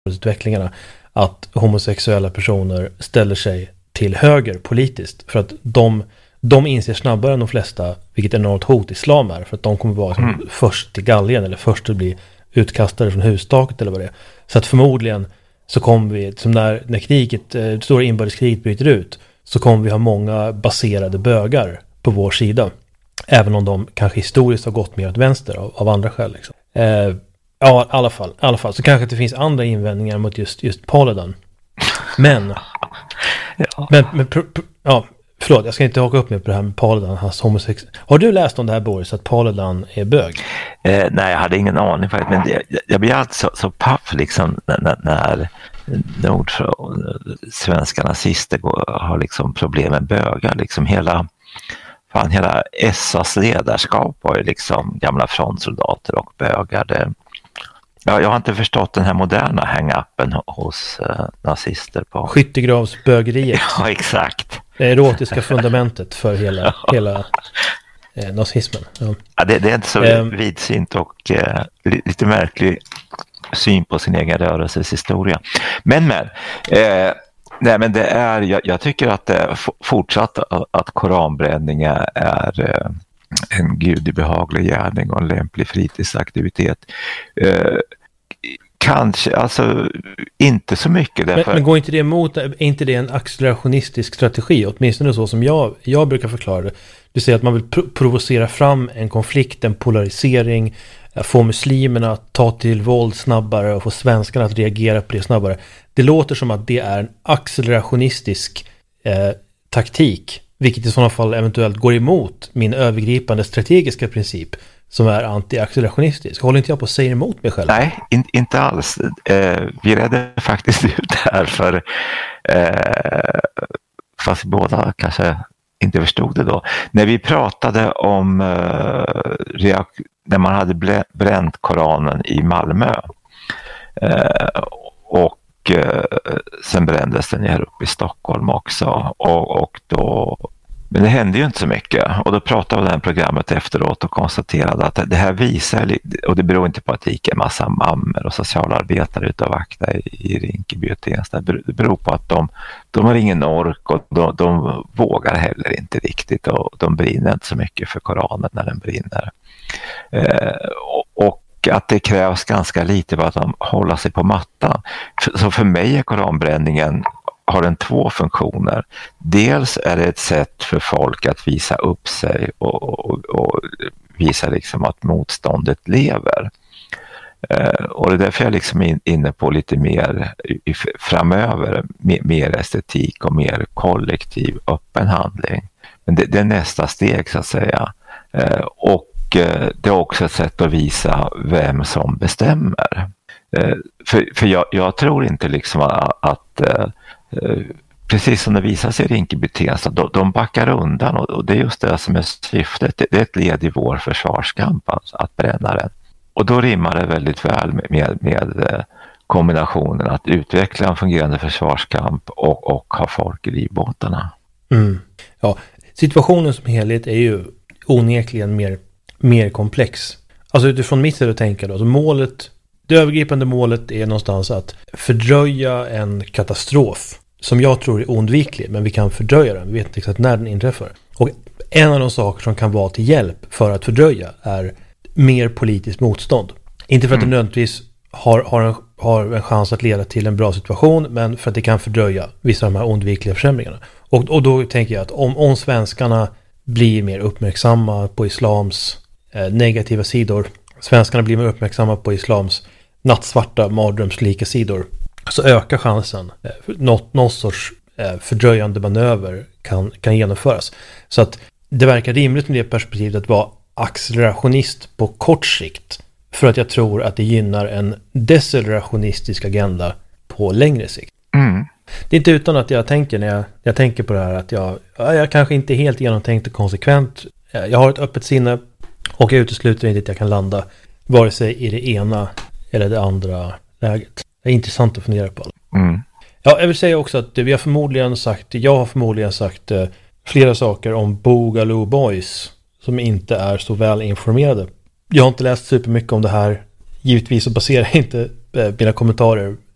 utvecklingarna att homosexuella personer ställer sig till höger politiskt för att de inser snabbare än de flesta vilket enormt hot islam är, för att de kommer vara först till galgen eller först att bli utkastade från hustaket eller vad det är. Så att förmodligen så kommer vi, som när kriget, stora inbördeskriget bryter ut, så kommer vi ha många baserade bögar på vår sida. Även om de kanske historiskt har gått mer åt vänster av andra skäl. Liksom. Ja, i alla fall. Så kanske det finns andra invändningar mot just Paludan. Men, förlåt, jag ska inte haka upp mig på det här med Paludan, hans homosex. Har du läst om det här, Boris, att Paludan är bög? Nej, jag hade ingen aning faktiskt, men jag blir alltid så paff liksom när svenska nazister har liksom problem med bögar. Liksom hela SAs ledarskap var ju liksom gamla frontsoldater och bögar. Jag har inte förstått den här moderna hang-upen hos nazister på skyttegravsbögeriet. Ja, exakt. Det erotiska fundamentet för hela nazismen. Ja, det är inte så vidsynt och lite märklig syn på sin egen rörelses historia. Men det är, jag tycker att det fortsatt att koranbränning är en gudibehaglig gärning och en lämplig fritidsaktivitet. Kanske, alltså inte så mycket därför... Men går inte det emot, är inte det en accelerationistisk strategi? Åtminstone så som jag brukar förklara det. Du säger att man vill provocera fram en konflikt, en polarisering, få muslimerna att ta till våld snabbare och få svenskarna att reagera på det snabbare. Det låter som att det är en accelerationistisk taktik, vilket i sådana fall eventuellt går emot min övergripande strategiska princip som är anti-accelerationistisk. Håller inte jag på att säga emot mig själv? Nej, inte alls. Vi redde faktiskt ut det här för fast båda kanske inte förstod det då. När vi pratade om när man hade bränt Koranen i Malmö och sen brändes den här uppe i Stockholm också och då, men det hände ju inte så mycket och då pratade vi om det här programmet efteråt och konstaterade att det här visar, och det beror inte på att det gick en massa mammor och socialarbetare ute och vakta i Rinkeby och Tensta, det beror på att de har ingen ork och de vågar heller inte riktigt och de brinner inte så mycket för Koranen när den brinner. Och att det krävs ganska lite för att de håller sig på mattan. Så för mig är koranbränningen har den två funktioner. Dels är det ett sätt för folk att visa upp sig och visa liksom att motståndet lever. Och det är därför jag liksom är inne på lite mer framöver, mer estetik och mer kollektiv öppen handling. Men det är nästa steg så att säga. Och det är också ett sätt att visa vem som bestämmer. För jag tror inte liksom att precis som det visar sig i Rinkeby-Tensta, de backar undan och det är just det som är syftet. Det är ett led i vår försvarskamp, alltså, att bränna den. Och då rimmar det väldigt väl med kombinationen att utveckla en fungerande försvarskamp och ha folk i livbåtarna. Ja, situationen som helhet är ju onekligen mer komplex. Alltså utifrån mitt sätt att tänka då, så det övergripande målet är någonstans att fördröja en katastrof som jag tror är oundviklig, men vi kan fördröja den. Vi vet inte exakt när den inträffar. Och en av de saker som kan vara till hjälp för att fördröja är mer politiskt motstånd. Inte för att det nödvändigtvis har en chans att leda till en bra situation, men för att det kan fördröja vissa av de här oundvikliga försämringarna. Och då tänker jag att om svenskarna blir mer uppmärksamma på islams negativa sidor, svenskarna blir mer uppmärksamma på islams nattsvarta, mardrömslika sidor, så ökar chansen någon sorts fördröjande manöver kan genomföras. Så att det verkar rimligt med det perspektivet att vara accelerationist på kort sikt, för att jag tror att det gynnar en decelerationistisk agenda på längre sikt. Det är inte utan att jag tänker när jag tänker på det här att jag kanske inte är helt genomtänkt och konsekvent. Jag har ett öppet sinne och jag utesluter inte att jag kan landa vare sig i det ena eller det andra läget. Det är intressant att fundera på. Ja, jag vill säga också att jag har förmodligen sagt flera saker om Boogaloo Boys som inte är så väl informerade. Jag har inte läst supermycket om det här. Givetvis så baserar inte mina kommentarer